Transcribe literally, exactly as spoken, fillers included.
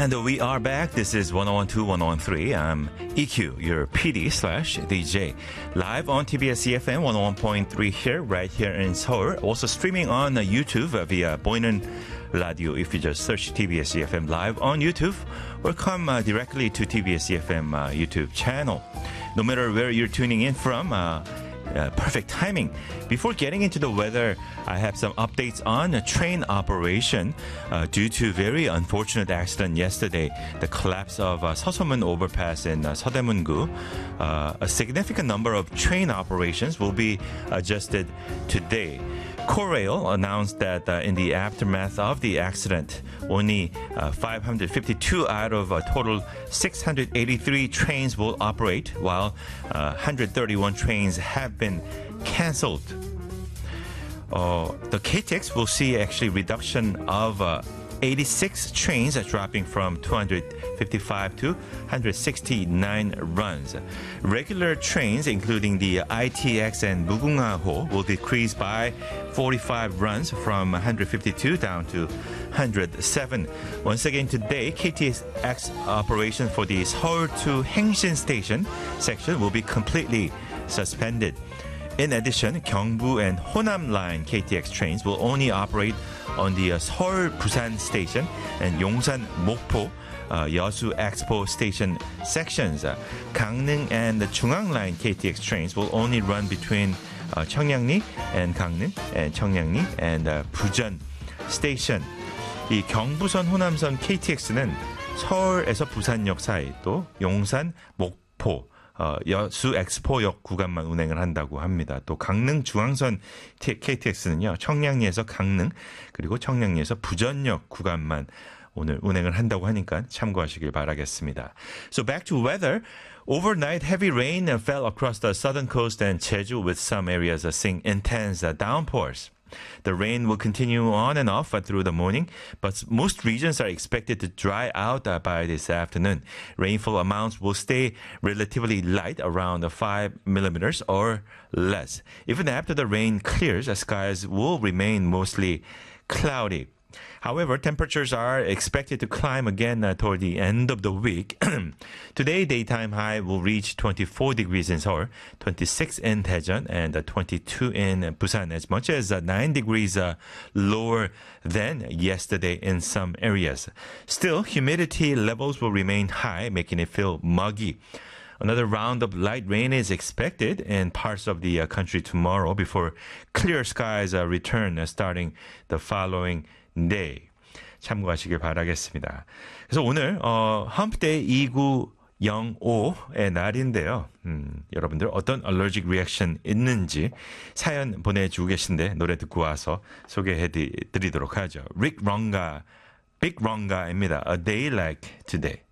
And we are back. This is one oh one two, one oh one three. I'm E Q, your P D slash D J. Live on T B S E F M one oh one point three here, right here in Seoul. Also streaming on YouTube via Boynen Radio. If you just search T B S E F M live on YouTube, or come uh, directly to T B S E F M uh, YouTube channel. No matter where you're tuning in from, uh, Uh, perfect timing. Before getting into the weather, I have some updates on a train operation uh, due to very unfortunate accident yesterday, the collapse of uh, Seosomun overpass in uh, Seodaemun-gu. Uh, a significant number of train operations will be adjusted today. Korail announced that uh, in the aftermath of the accident, only uh, five hundred fifty-two out of a total six hundred eighty-three trains will operate, while uh, one hundred thirty-one trains have been cancelled. Uh, the K T X will see actually reduction of uh, eighty-six trains, uh, dropping from two hundred fifty-five to one hundred sixty-nine runs. Regular trains, including the I T X and Mugunga-ho, will decrease by forty-five runs from one hundred fifty-two down to one hundred seven. Once again today, K T X operation for the Seoul to Hangshin Station section will be completely suspended. In addition, Gyeongbu and Honam line K T X trains will only operate on the uh, Seoul Busan Station and Yongsan Mokpo uh, Yeosu Expo Station sections. Uh, Gangneung and the Chungang line K T X trains will only run between uh, Cheongnyangni and Gangneung and Cheongnyangni and uh, Bujeon Station. 이 경부선 호남선 K T X는 서울에서 부산역 사이 또 용산 목포 어, 여수 엑스포역 구간만 운행을 한다고 합니다. 또 강릉 중앙선 K T X는요. 청량리에서 강릉 그리고 청량리에서 부전역 구간만 오늘 운행을 한다고 하니까 참고하시길 바라겠습니다. So back to weather. Overnight, heavy rain fell across the southern coast and Jeju with some areas seeing intense downpours. The rain will continue on and off through the morning, but most regions are expected to dry out by this afternoon. Rainfall amounts will stay relatively light, around five millimeters or less. Even after the rain clears, the skies will remain mostly cloudy. However, temperatures are expected to climb again uh, toward the end of the week. Today, daytime high will reach twenty-four degrees in Seoul, twenty-six in Daejeon, and uh, twenty-two in Busan, as much as uh, nine degrees uh, lower than yesterday in some areas. Still, humidity levels will remain high, making it feel muggy. Another round of light rain is expected in parts of the uh, country tomorrow before clear skies uh, return uh, starting the following day. 참고하시길 바라겠습니다. 그래서 오늘 어, 험프데이 이구영오의 날인데요. 음, 여러분들 어떤 allergic reaction 있는지 사연 보내주고 계신데 노래 듣고 와서 소개해드리도록 하죠. 릭 런가, 빅 런가입니다. A Day Like Today.